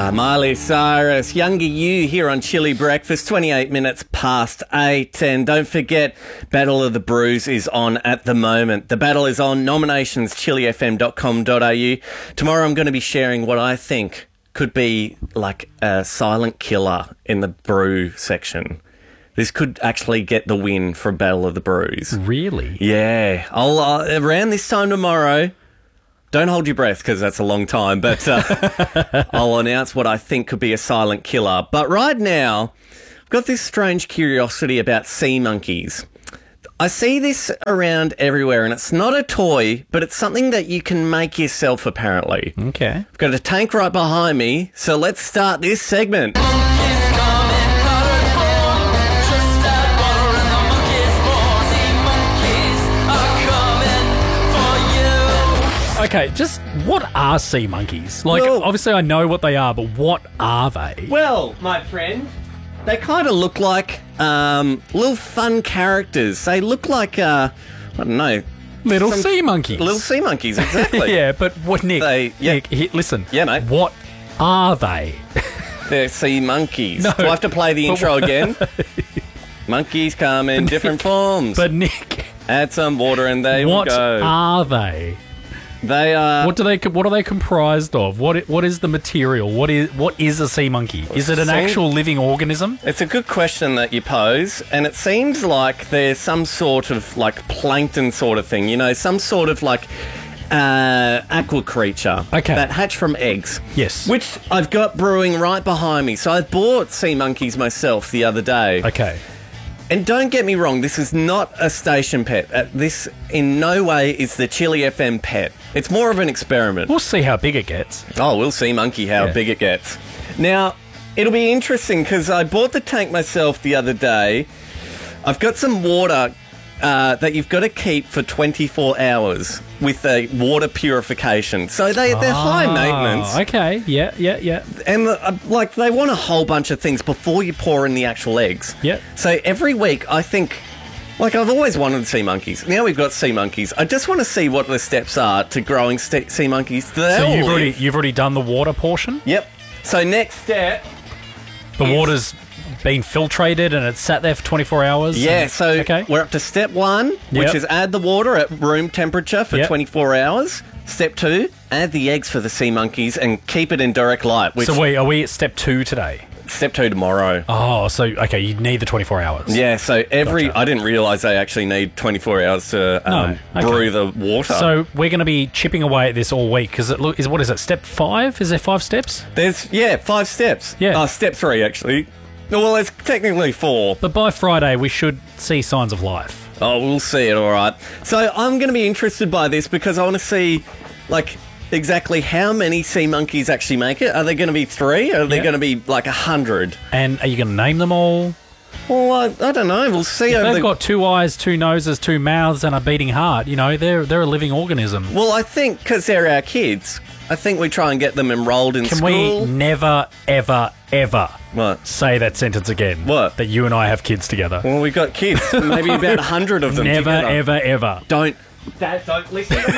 Miley Cyrus, Younger You here on Chili Breakfast, 28 minutes past 8. And don't forget, Battle of the Brews is on at the moment. The battle is on, nominations, chilifm.com.au. Tomorrow I'm going to be sharing what I think could be like a silent killer in the brew section. This could actually get the win for Battle of the Brews. Really? Yeah. I'll around this time tomorrow... Don't hold your breath because that's a long time, but I'll announce what I think could be a silent killer. But right now, I've got this strange curiosity about sea monkeys. I see this around everywhere, and it's not a toy, but it's something that you can make yourself, apparently. Okay. I've got a tank right behind me, so let's start this segment. Okay, just what are sea monkeys? Like, Well- obviously I know what they are, but what are they? Well, my friend, they kind of look like little fun characters. They look like, I don't know. Little sea monkeys. Little sea monkeys, exactly. Yeah, but what, Nick? Yeah. Nick, listen. Yeah, mate. What are they? They're sea monkeys. No. Do I have to play the intro again? Monkeys come in different forms. But Nick, Add some water and they will what go. are they? They are... What are they comprised of? What is the material? What is a sea monkey? Is it an actual living organism? It's a good question that you pose, and it seems like there's some sort of like plankton sort of thing, you know, some sort of like aqua creature that hatch from eggs. Yes. Which I've got brewing right behind me. So I bought sea monkeys myself the other day. Okay. And don't get me wrong, this is not a station pet. This in no way is the Chili FM pet. It's more of an experiment. We'll see how big it gets. Oh, we'll see, monkey, how big it gets. Now, it'll be interesting because I bought the tank myself the other day. I've got some water that you've got to keep for 24 hours with a water purification. So they're high maintenance. Okay, yeah. And like they want a whole bunch of things before you pour in the actual eggs. Yep. So every week I think, like I've always wanted sea monkeys. Now we've got sea monkeys. I just want to see what the steps are to growing sea monkeys. So you've already done the water portion? Yep. So next step. The water's been filtrated and it's sat there for 24 hours? Yeah, so we're up to step 1, which is add the water at room temperature for 24 hours. Step 2, add the eggs for the sea monkeys and keep it in direct light. So are we at step 2 today? Step 2 tomorrow. Oh, so, okay, you need the 24 hours. Yeah, so I didn't realise they actually need 24 hours to brew the water. So we're going to be chipping away at this all week because what is it, step 5? Is there 5 steps? There's, 5 steps. Yeah. Step 3, actually. Well, it's technically 4. But by Friday, we should see signs of life. Oh, we'll see it, all right. So I'm going to be interested by this because I want to see, like, exactly how many sea monkeys actually make it. Are there going to be 3? Or are there going to be, like, 100? And are you going to name them all? Well, I don't know. We'll see. If they've got 2 eyes, 2 noses, 2 mouths, and a beating heart, you know, they're a living organism. Well, I think because they're our kids, I think we try and get them enrolled in school. Can we never, ever, ever say that sentence again? What? That you and I have kids together. Well, we've got kids. Maybe about 100 of them Never, together. ever, ever. Dad, don't listen to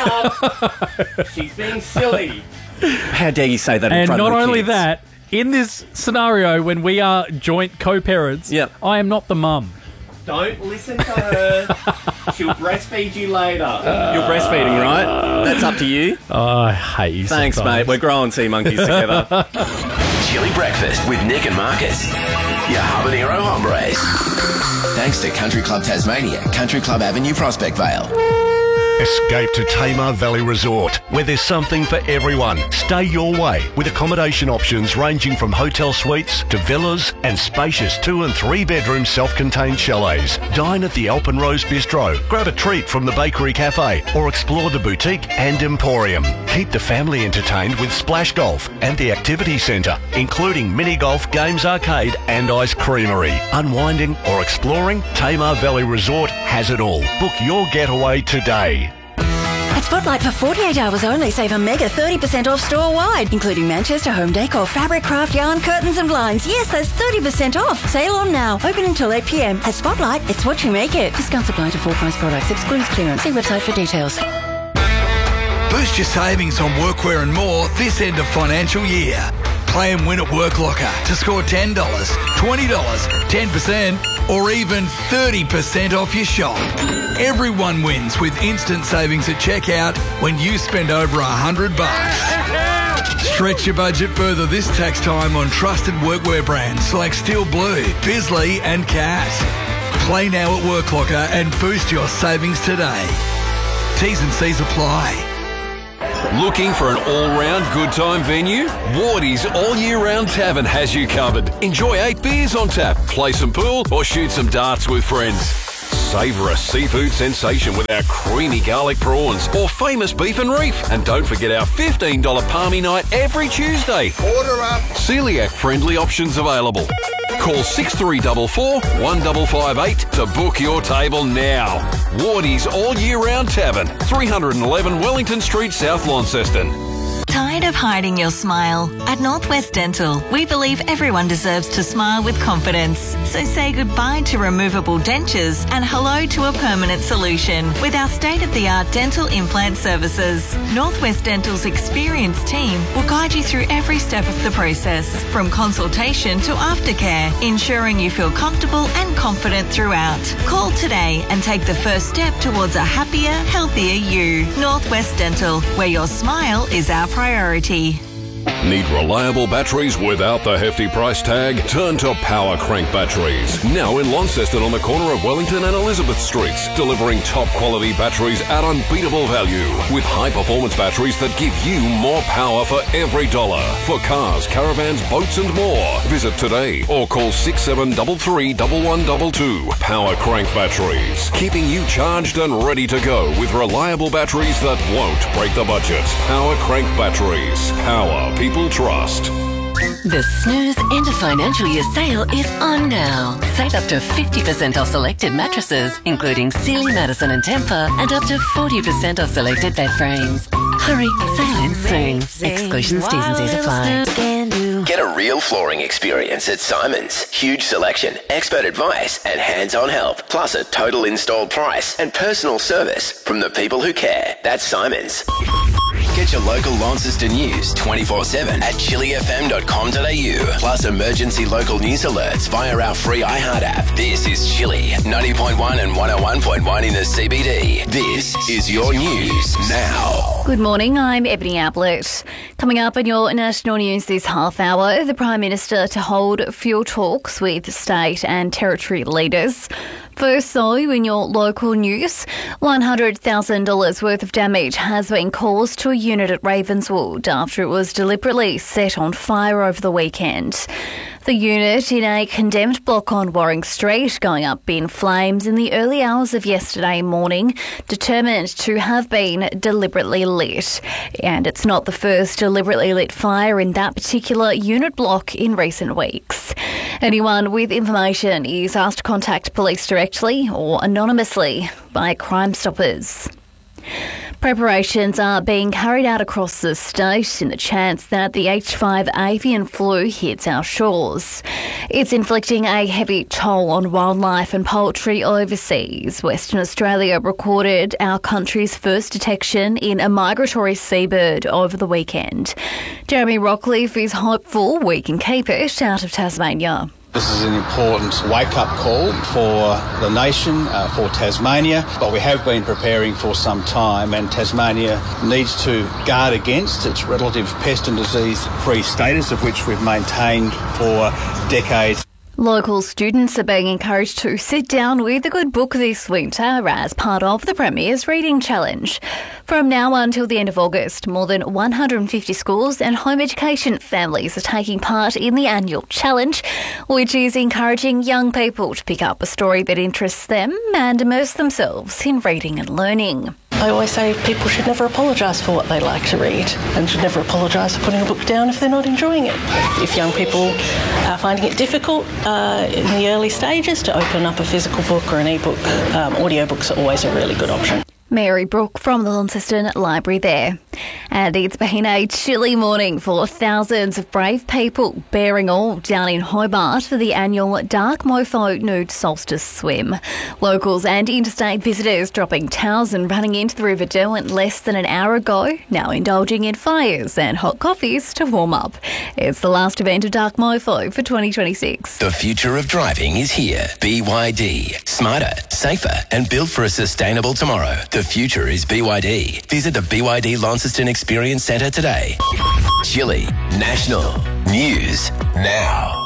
Mum. She's being silly. How dare you say that in front of the kids? And not only that, in this scenario when we are joint co-parents, I am not the mum. Don't listen to her. She'll breastfeed you later. You're breastfeeding, right? That's up to you. Oh, I hate you. Thanks, sometimes. mate. We're growing sea monkeys together. Chili Breakfast with Nick and Marcus. Your habanero hombres. Thanks to Country Club Tasmania, Country Club Avenue, Prospect Vale. Escape to Tamar Valley Resort, where there's something for everyone. Stay your way with accommodation options ranging from hotel suites to villas and spacious 2 and 3 bedroom self-contained chalets. Dine at the Alpenrose Bistro, grab a treat from the Bakery Cafe, or explore the boutique and emporium. Keep the family entertained with Splash Golf and the Activity Centre, including mini golf, games arcade and ice creamery. Unwinding or exploring, Tamar Valley Resort has it all. Book your getaway today. At Spotlight for 48 hours only, save a mega 30% off store-wide, including Manchester home decor, fabric, craft, yarn, curtains and blinds. Yes, that's 30% off. Sale on now. Open until 8 p.m. At Spotlight, it's what you make it. Discounts apply to full-price products. Excludes clearance. See website for details. Boost your savings on workwear and more this end of financial year. Play and win at WorkLocker to score $10, $20, 10% or even 30% off your shop. Everyone wins with instant savings at checkout when you spend over $100. Stretch your budget further this tax time on trusted workwear brands like Steel Blue, Bisley and Cat. Play now at WorkLocker and boost your savings today. T's and C's apply. Looking for an all-round good time venue? Wardy's All Year Round Tavern has you covered. Enjoy 8 beers on tap, play some pool or shoot some darts with friends. Savour a seafood sensation with our creamy garlic prawns or famous beef and reef. And don't forget our $15 Palmy night every Tuesday. Order up. Celiac-friendly options available. Call 6344 1558 to book your table now. Wardy's All Year Round Tavern, 311 Wellington Street, South Launceston. Tired of hiding your smile? At Northwest Dental, we believe everyone deserves to smile with confidence. So say goodbye to removable dentures and hello to a permanent solution with our state-of-the-art dental implant services. Northwest Dental's experienced team will guide you through every step of the process, from consultation to aftercare, ensuring you feel comfortable and confident throughout. Call today and take the first step towards a happier, healthier you. Northwest Dental, where your smile is our priority. Need reliable batteries without the hefty price tag? Turn to Power Crank Batteries. Now in Launceston on the corner of Wellington and Elizabeth Streets, delivering top quality batteries at unbeatable value with high performance batteries that give you more power for every dollar. For cars, caravans, boats and more. Visit today or call 6733 1122. Power Crank Batteries. Keeping you charged and ready to go with reliable batteries that won't break the budget. Power Crank Batteries. Power people trust. The Snooze End of Financial Year sale is on now. Save up to 50% off selected mattresses, including Sealy, Madison and Tempur, and up to 40% off selected bed frames. Hurry, sale ends soon. Exclusions, T's and C's apply. Get a real flooring experience at Simon's. Huge selection, expert advice and hands-on help. Plus a total installed price and personal service from the people who care. That's Simon's. Get your local Launceston news 24/7 at chilifm.com.au. Plus emergency local news alerts via our free iHeart app. This is Chili, 90.1 and 101.1 in the CBD. This is your news now. Good morning, I'm Ebony Ablett. Coming up in your national news this half hour, the Prime Minister to hold fuel talks with state and territory leaders. First, though, in your local news, $100,000 worth of damage has been caused to a unit at Ravenswood after it was deliberately set on fire over the weekend. The unit in a condemned block on Waring Street going up in flames in the early hours of yesterday morning, determined to have been deliberately lit. And it's not the first deliberately lit fire in that particular unit block in recent weeks. Anyone with information is asked to contact police directly or anonymously by Crime Stoppers. Preparations are being carried out across the state in the chance that the H5 avian flu hits our shores. It's inflicting a heavy toll on wildlife and poultry overseas. Western Australia recorded our country's first detection in a migratory seabird over the weekend. Jeremy Rockcliffe is hopeful we can keep it out of Tasmania. This is an important wake-up call for the nation, for Tasmania, but we have been preparing for some time, and Tasmania needs to guard against its relative pest and disease-free status, of which we've maintained for decades. Local students are being encouraged to sit down with a good book this winter as part of the Premier's Reading Challenge. From now until the end of August, more than 150 schools and home education families are taking part in the annual challenge, which is encouraging young people to pick up a story that interests them and immerse themselves in reading and learning. I always say people should never apologise for what they like to read and should never apologise for putting a book down if they're not enjoying it. If young people are finding it difficult in the early stages to open up a physical book or an e-book, audiobooks are always a really good option. Mary Brooke from the Launceston Library there. And it's been a chilly morning for thousands of brave people bearing all down in Hobart for the annual Dark Mofo Nude Solstice Swim. Locals and interstate visitors dropping towels and running into the River Derwent less than an hour ago, now indulging in fires and hot coffees to warm up. It's the last event of Dark Mofo for 2026. The future of driving is here. BYD. Smarter, safer, and built for a sustainable tomorrow. The future is BYD. Visit the BYD Launceston Experience Centre today. Chile National News Now.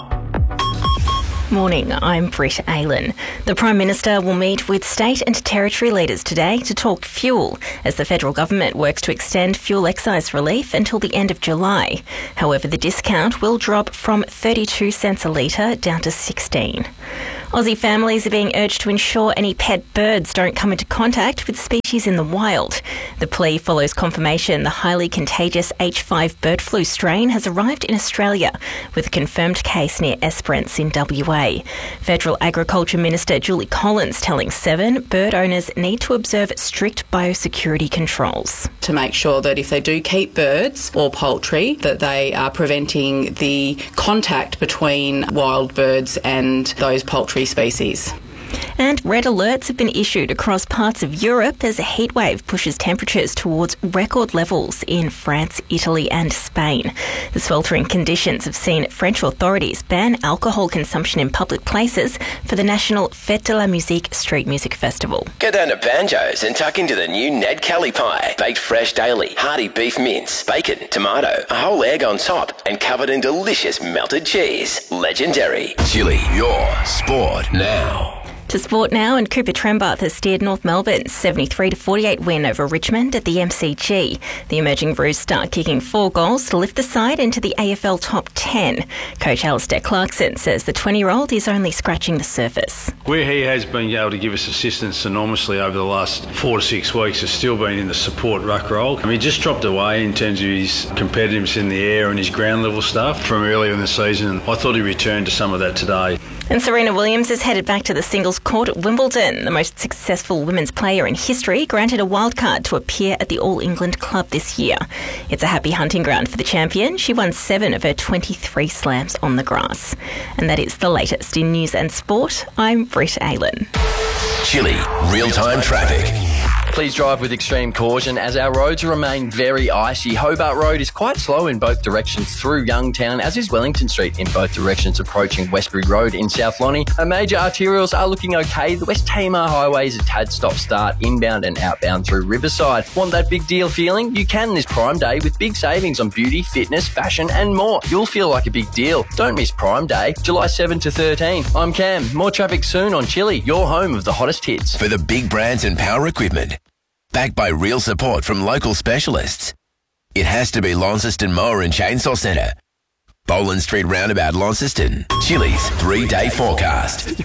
Morning, I'm Britt Aylan. The Prime Minister will meet with state and territory leaders today to talk fuel as the federal government works to extend fuel excise relief until the end of July. However, the discount will drop from 32 cents a litre down to 16. Aussie families are being urged to ensure any pet birds don't come into contact with species in the wild. The plea follows confirmation the highly contagious H5 bird flu strain has arrived in Australia, with a confirmed case near Esperance in WA. Federal Agriculture Minister Julie Collins telling Seven bird owners need to observe strict biosecurity controls. To make sure that if they do keep birds or poultry, that they are preventing the contact between wild birds and those poultry species. And red alerts have been issued across parts of Europe as a heatwave pushes temperatures towards record levels in France, Italy and Spain. The sweltering conditions have seen French authorities ban alcohol consumption in public places for the national Fête de la Musique Street Music Festival. Go down to Banjo's and tuck into the new Ned Kelly pie. Baked fresh daily, hearty beef mince, bacon, tomato, a whole egg on top, and covered in delicious melted cheese. Legendary. Chile, your sport now. To sport now, and Cooper Trembath has steered North Melbourne's 73-48 win over Richmond at the MCG. The emerging Roos star kicking 4 goals to lift the side into the AFL top 10. Coach Alistair Clarkson says the 20-year-old is only scratching the surface. Where he has been able to give us assistance enormously over the last 4 to 6 weeks has still been in the support ruck role. He just dropped away in terms of his competitiveness in the air and his ground level stuff from earlier in the season. I thought he returned to some of that today. And Serena Williams is headed back to the singles court at Wimbledon. The most successful women's player in history granted a wildcard to appear at the All England Club this year. It's a happy hunting ground for the champion. She won 7 of her 23 slams on the grass. And that is the latest in news and sport. I'm Britt Aylan. Chile real-time traffic. Please drive with extreme caution as our roads remain very icy. Hobart Road is quite slow in both directions through Youngtown, as is Wellington Street in both directions approaching Westbury Road in South Lonnie. Our major arterials are looking okay. The West Tamar Highway is a tad stop-start inbound and outbound through Riverside. Want that big deal feeling? You can this Prime Day with big savings on beauty, fitness, fashion and more. You'll feel like a big deal. Don't miss Prime Day, July 7 to 13. I'm Cam. More traffic soon on Chile, your home of the hottest hits. For the big brands and power equipment, backed by real support from local specialists, it has to be Launceston Mower and Chainsaw Centre. Boland Street Roundabout, Launceston. Chile's 3-day forecast.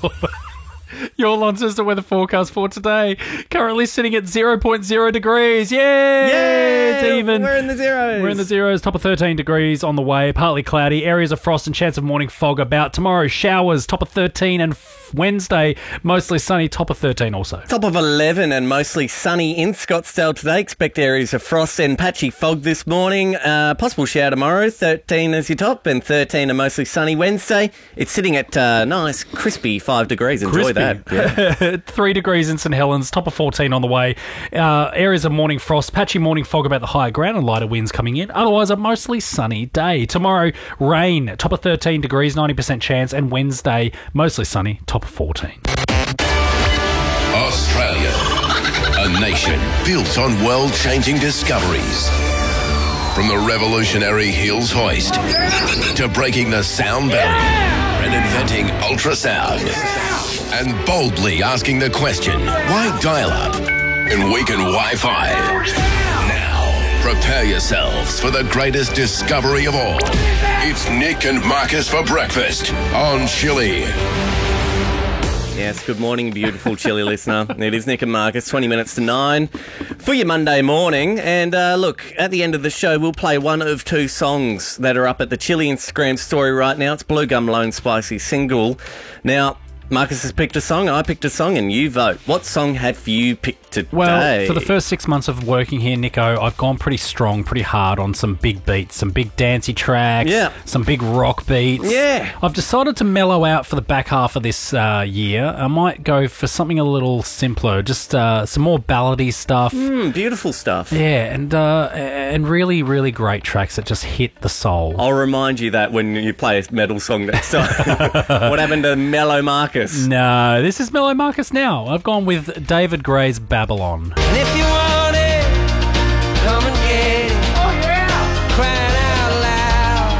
Your Launceston weather forecast for today. Currently sitting at 0.0 degrees. Yay! Yay! It's even. We're in the zeros. We're in the zeros. Top of 13 degrees on the way. Partly cloudy. Areas of frost and chance of morning fog about. Tomorrow, showers. Top of 13 and Wednesday, mostly sunny. Top of 13 also. Top of 11 and mostly sunny in Scottsdale today. Expect areas of frost and patchy fog this morning. Possible shower tomorrow. 13 as your top and 13 and mostly sunny. Wednesday, it's sitting at nice, crispy 5 degrees. Enjoy that. Yeah. 3 degrees in St Helens, top of 14 on the way. Areas of morning frost, patchy morning fog about the higher ground and lighter winds coming in. Otherwise, a mostly sunny day. Tomorrow, rain, top of 13 degrees, 90% chance. And Wednesday, mostly sunny, top of 14. Australia, a nation built on world-changing discoveries. From the revolutionary Hills hoist to breaking the sound barrier and inventing ultrasound, and boldly asking the question, why dial-up and weaken Wi-Fi? Now, prepare yourselves for the greatest discovery of all. It's Nick and Marcus for breakfast on Chile. Yes, good morning, beautiful Chile listener. It is Nick and Marcus, 20 minutes to 9 for your Monday morning. And look, at the end of the show, we'll play one of 2 songs that are up at the Chile Instagram story right now. It's Blue Gum Lone Spicy single. Now, Marcus has picked a song, I picked a song, and you vote. What song have you picked today? Well, for the first 6 months of working here, Nico, I've gone pretty strong, pretty hard on some big beats, some big dancey tracks, some big rock beats. Yeah. I've decided to mellow out for the back half of this year. I might go for something a little simpler, just some more ballady stuff. Beautiful stuff. Yeah, and really, really great tracks that just hit the soul. I'll remind you that when you play a metal song next time. What happened to Mellow Marcus? No, this is Mellow Marcus now. I've gone with David Gray's Babylon. And if you want it, come and get it. Oh, yeah. Crying out loud.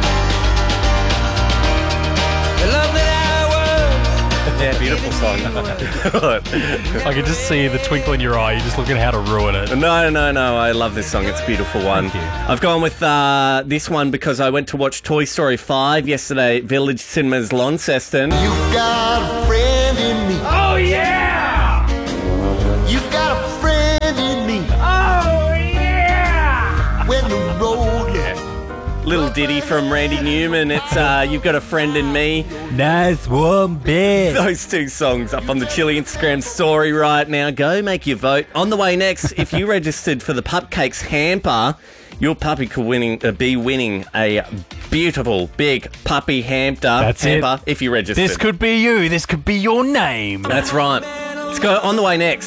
The love that I was. Yeah, beautiful song. I can just see the twinkle in your eye. You're just looking at how to ruin it. No. I love this song. It's a beautiful one. Thank you. I've gone with this one because I went to watch Toy Story 5 yesterday at Village Cinemas, Launceston. You've got a friend in me. Oh, yeah. You've got a friend in me. Oh, yeah. When the road Little ditty from Randy Newman. It's You've Got a Friend in Me. Nice warm bed. Those two songs up on the Chili Instagram story right now. Go make your vote. On the way next, if you registered for the Pupcakes hamper, your puppy could be winning a beautiful big puppy hamper. If you registered. This could be you. This could be your name. That's right. Let's go on the way next.